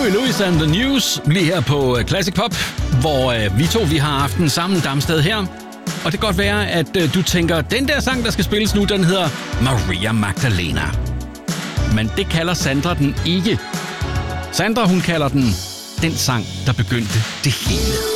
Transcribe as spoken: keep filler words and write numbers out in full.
Huey Lewis and the News lige her på Classic Pop, hvor øh, vi to vi har haft en sammen Damsted her. Og det kan godt være, at øh, du tænker, den der sang, der skal spilles nu, den hedder Maria Magdalena. Men det kalder Sandra den ikke. Sandra, hun kalder den den sang, der begyndte det hele.